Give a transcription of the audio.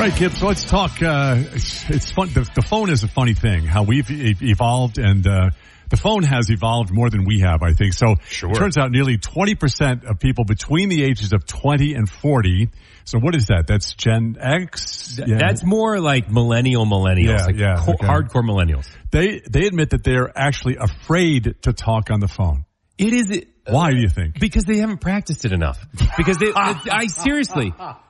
right, Gibbs, so let's talk. It's fun. The phone is a funny thing, how we've evolved, and the phone has evolved more than we have, I think. So Sure. It turns out nearly 20% of people between the ages of 20 and 40. So what is that? That's Gen X? Yeah. That's more like millennials, hardcore millennials. They admit that they're actually afraid to talk on the phone. It is. Why do you think? Because they haven't practiced it enough. Because I seriously,